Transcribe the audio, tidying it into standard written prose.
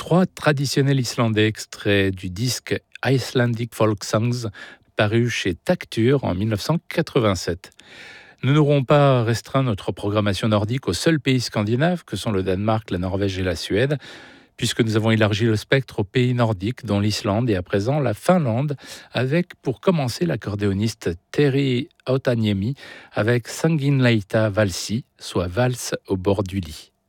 3 traditionnels islandais extraits du disque Icelandic Folk Songs paru chez Tacture en 1987. Nous n'aurons pas restreint notre programmation nordique aux seuls pays scandinaves que sont le Danemark, la Norvège et la Suède, puisque nous avons élargi le spectre aux pays nordiques, dont l'Islande et à présent la Finlande, avec pour commencer l'accordéoniste Terry Hautaniemi avec Sanginleita Valsi, soit valse au bord du lit.